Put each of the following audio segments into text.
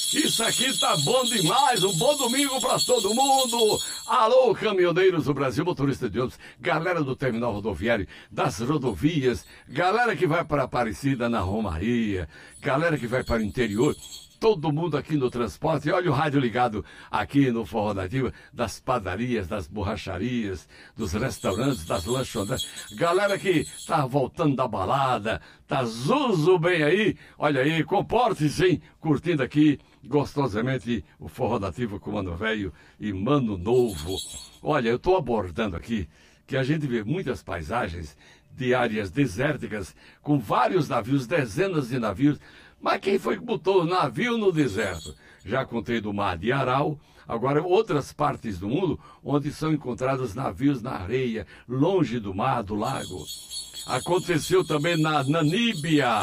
Isso aqui tá bom demais, um bom domingo pra todo mundo. Alô, caminhoneiros do Brasil, motorista de ônibus, galera do terminal rodoviário, das rodovias, galera que vai para Aparecida na Romaria, galera que vai para o interior. Todo mundo aqui no transporte, e olha o rádio ligado aqui no Forró Nativa, das padarias, das borracharias, dos restaurantes, das lanchonetes. Galera que tá voltando da balada, tá zuzo bem aí, olha aí, comporte-se, hein? Curtindo aqui gostosamente o Forró Nativa com Mano Velho e Mano Novo. Olha, eu tô abordando aqui que a gente vê muitas paisagens de áreas desérticas com vários navios, dezenas de navios. Mas quem foi que botou o navio no deserto? Já contei do mar de Aral, agora outras partes do mundo onde são encontrados navios na areia, longe do mar, do lago. Aconteceu também na Namíbia,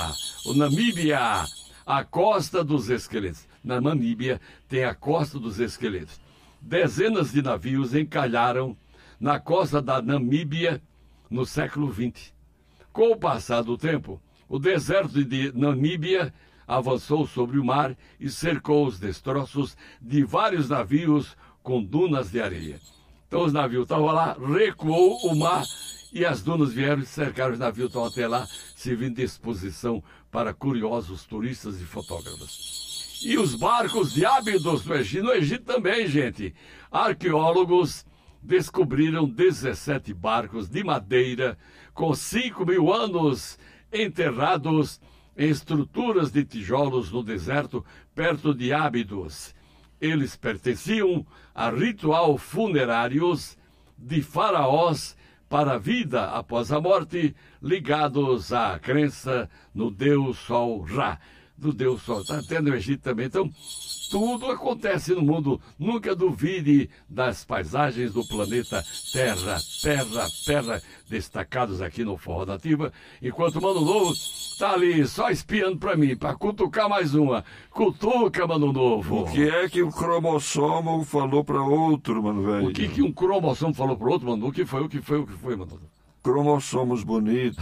a Costa dos Esqueletos. Na Namíbia tem a Costa dos Esqueletos. Dezenas de navios encalharam na costa da Namíbia no século XX. Com o passar do tempo, o deserto de Namíbia avançou sobre o mar e cercou os destroços de vários navios com dunas de areia. Então os navios estavam lá, recuou o mar e as dunas vieram e cercaram os navios, estão até lá, servindo de exposição para curiosos turistas e fotógrafos. E os barcos de Ábidos no Egito também, gente. Arqueólogos descobriram 17 barcos de madeira com 5.000 anos enterrados em estruturas de tijolos no deserto, perto de Ábidos. Eles pertenciam a ritual funerários de faraós para a vida após a morte, ligados à crença no Deus Sol Ra, do Deus Sol. Está até no Egito também. Então, tudo acontece no mundo. Nunca duvide das paisagens do planeta Terra, destacados aqui no Forró Nativa, enquanto o Mano Novo tá ali só espiando para mim, para cutucar mais uma. Cutuca, Mano Novo. O que é que o cromossomo falou para outro, Mano Velho? O que um cromossomo falou para outro, Mano? O que foi, Mano Novo? Cromossomos bonitos.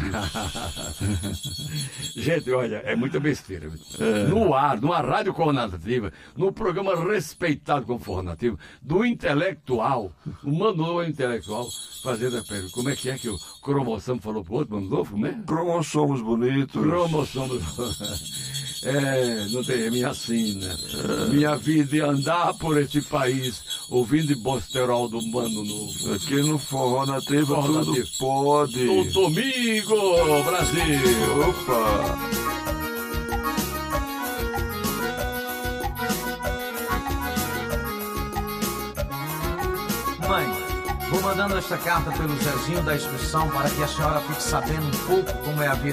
Gente, olha, é muita besteira. No ar, numa rádio cornativa, num programa respeitado como Forró Nativo, do intelectual, o Mano Novo é intelectual, fazendo a pergunta, como é que o cromossomo falou pro outro, Mano Novo, né? Cromossomos bonitos. Cromossomos... não tem minha sina. Minha vida é andar por esse país ouvindo bosterol do Mano Novo. Aqui no Forró Nativa tudo pode. No domingo, Brasil. Opa! Mãe, vou mandando esta carta pelo Zezinho da instrução para que a senhora fique sabendo um pouco como é a vida